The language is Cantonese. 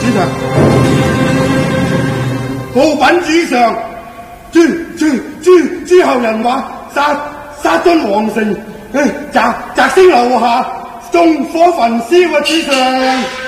主上，報稟主上，諸後人話殺進皇城，摘星樓下，縱火焚燒啊！主上。